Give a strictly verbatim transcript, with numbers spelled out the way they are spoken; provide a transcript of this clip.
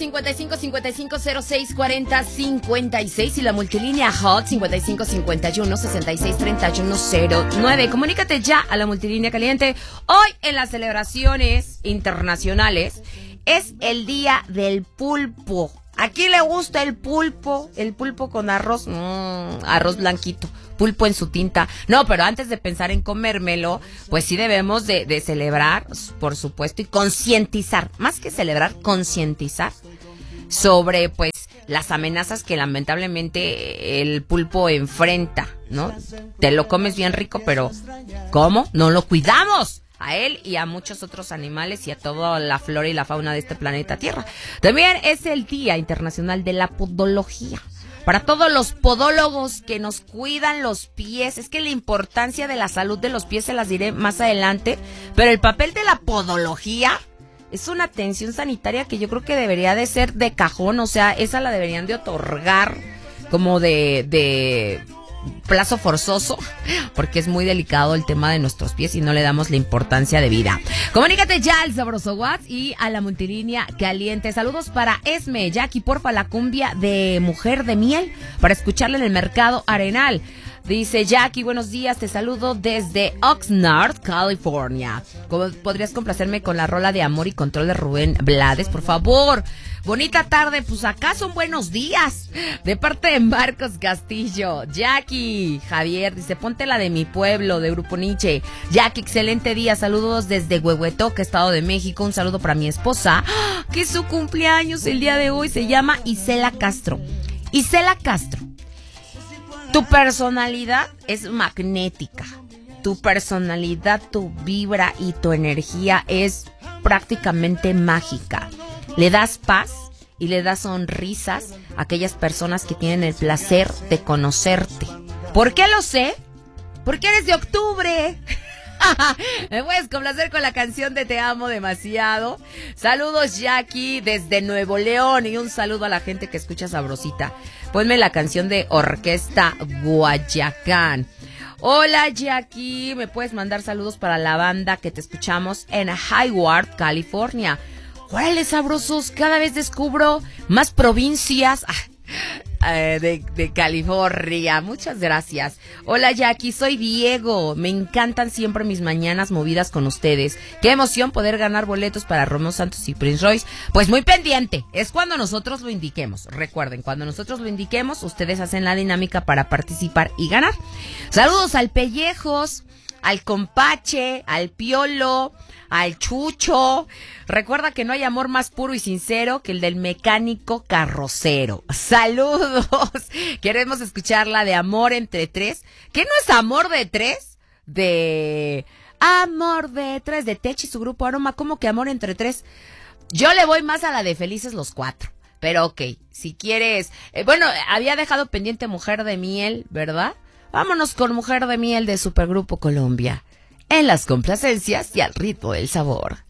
cincuenta y cinco cincuenta y cinco cero seis cuarenta cincuenta y seis y la multilínea Hot cincuenta y cinco cincuenta y uno sesenta y seis treinta y uno cero nueve. Comunícate ya a la multilínea caliente. Hoy en las celebraciones internacionales es el día del pulpo. ¿A quién le gusta el pulpo? El pulpo con arroz, mmm, arroz blanquito, pulpo en su tinta. No, pero antes de pensar en comérmelo, pues sí debemos de, de celebrar, por supuesto, y concientizar, más que celebrar, concientizar sobre, pues, las amenazas que lamentablemente el pulpo enfrenta, ¿no? Te lo comes bien rico, pero ¿cómo? No lo cuidamos. A él y a muchos otros animales y a toda la flora y la fauna de este planeta Tierra. También es el Día Internacional de la Podología. Para todos los podólogos que nos cuidan los pies, es que la importancia de la salud de los pies se las diré más adelante, pero el papel de la podología es una atención sanitaria que yo creo que debería de ser de cajón, o sea, esa la deberían de otorgar como de... de plazo forzoso, porque es muy delicado el tema de nuestros pies y no le damos la importancia de vida. Comunícate ya al sabroso WhatsApp y a la multilínea caliente. Saludos para Esme, Jackie, porfa, la cumbia de Mujer de Miel para escucharla en el Mercado Arenal. Dice Jackie, buenos días, te saludo desde Oxnard, California. ¿Podrías complacerme con la rola de Amor y Control de Rubén Blades, por favor? Bonita tarde, pues acá son buenos días. De parte de Marcos Castillo. Jackie, Javier, dice, ponte la de Mi Pueblo, de Grupo Nietzsche. Jackie, excelente día, saludos desde Huehuetoca, Estado de México. Un saludo para mi esposa, que es su cumpleaños el día de hoy, se llama Isela Castro. Isela Castro, tu personalidad es magnética. Tu personalidad, tu vibra y tu energía es prácticamente mágica. Le das paz y le das sonrisas a aquellas personas que tienen el placer de conocerte. ¿Por qué lo sé? Porque eres de octubre. Me puedes complacer con la canción de Te Amo Demasiado. Saludos, Jackie, desde Nuevo León. Y un saludo a la gente que escucha Sabrosita. Ponme la canción de Orquesta Guayacán. Hola, Jackie, me puedes mandar saludos para la banda que te escuchamos en Hayward, California. ¡Órale, sabrosos! Cada vez descubro más provincias eh, de, de California. Muchas gracias. Hola, Jackie, soy Diego. Me encantan siempre mis mañanas movidas con ustedes. Qué emoción poder ganar boletos para Romeo Santos y Prince Royce. Pues muy pendiente. Es cuando nosotros lo indiquemos. Recuerden, cuando nosotros lo indiquemos, ustedes hacen la dinámica para participar y ganar. Saludos al Pellejos, al Compache, al Piolo, al Chucho. Recuerda que no hay amor más puro y sincero que el del mecánico carrocero. ¡Saludos! Queremos escucharla de Amor entre Tres. ¿Qué no es Amor de Tres? De Amor de Tres, de Tech y su grupo Aroma. ¿Cómo que Amor entre Tres? Yo le voy más a la de Felices los Cuatro. Pero ok, si quieres... Eh, bueno, había dejado pendiente Mujer de Miel, ¿verdad? Vámonos con Mujer de Miel de Supergrupo Colombia. En las complacencias y al ritmo del sabor.